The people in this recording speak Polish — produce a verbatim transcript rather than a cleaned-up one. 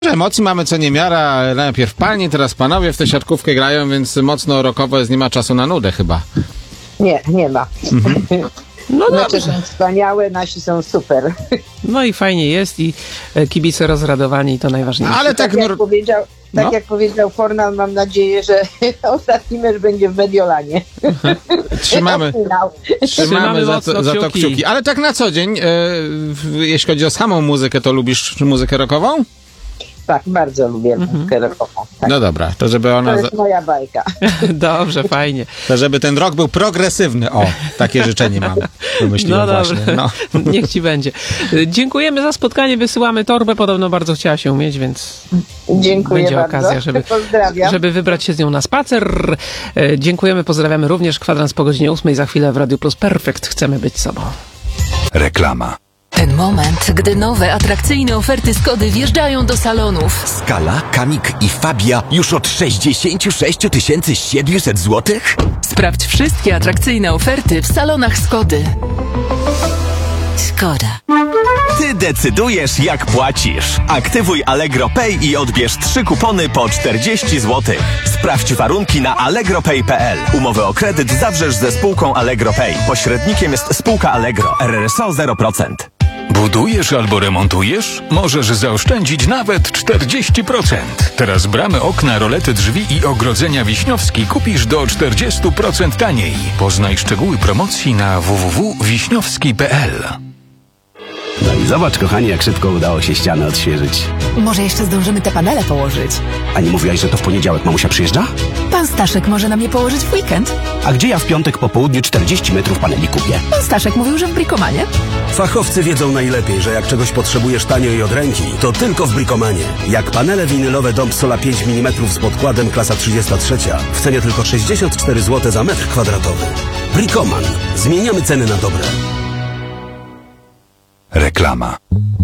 Emocji mamy co niemiara, najpierw panie, teraz panowie w tę siatkówkę grają, więc mocno rockowo jest, nie ma czasu na nudę chyba. Nie, nie ma. Mhm. No Mecze są wspaniałe, nasi są super. No i fajnie jest i kibice rozradowani, to najważniejsze. Ale tak, tak, jak, powiedział, tak no. jak powiedział Fornal, mam nadzieję, że ostatni mecz będzie w Mediolanie. Trzymamy, trzymamy, trzymamy za, to, za to kciuki. Ale tak na co dzień, e, jeśli chodzi o samą muzykę, to lubisz muzykę rockową? Tak, bardzo lubię mhm. muzykę rockową. Tak. No dobra, to żeby ona... To jest moja bajka. Dobrze, fajnie. To żeby ten rock był progresywny. O, takie życzenie mam. Wymyśliłem no właśnie. Dobrze. No. Niech ci będzie. Dziękujemy za spotkanie, wysyłamy torbę, podobno bardzo chciała się umieć, więc Dziękuję będzie bardzo. okazja, żeby, Pozdrawiam. żeby wybrać się z nią na spacer. Dziękujemy, pozdrawiamy również. Kwadrans po godzinie ósmej, za chwilę w Radio Plus Perfekt. Chcemy być sobą. Reklama. Ten moment, gdy nowe, atrakcyjne oferty Skody wjeżdżają do salonów. Skala, Kamik i Fabia już od sześćdziesiąt sześć tysięcy siedemset złotych? Sprawdź wszystkie atrakcyjne oferty w salonach Skody. Skoda. Ty decydujesz, jak płacisz. Aktywuj Allegro Pay i odbierz trzy kupony po czterdzieści złotych. Sprawdź warunki na allegro pay kropka p l. Umowę o kredyt zawrzesz ze spółką Allegro Pay. Pośrednikiem jest spółka Allegro. R R S O zero procent. Budujesz albo remontujesz? Możesz zaoszczędzić nawet czterdzieści procent. Teraz bramy, okna, rolety drzwi i ogrodzenia Wiśniowski kupisz do czterdzieści procent taniej. Poznaj szczegóły promocji na w w w kropka wiśniowski kropka p l. No i zobacz, kochani, jak szybko udało się ścianę odświeżyć. Może jeszcze zdążymy te panele położyć. A nie mówiłaś, że to w poniedziałek mamusia przyjeżdża? Pan Staszek może nam je położyć w weekend. A gdzie ja w piątek po południu czterdzieści metrów paneli kupię? Pan Staszek mówił, że w Brikomanie. Fachowcy wiedzą najlepiej, że jak czegoś potrzebujesz tanio i od ręki, to tylko w Brikomanie. Jak panele winylowe Dom Sola pięć milimetrów z podkładem klasa trzydzieści trzy w cenie tylko sześćdziesiąt cztery złote za metr kwadratowy. Brikoman. Zmieniamy ceny na dobre. Reklama.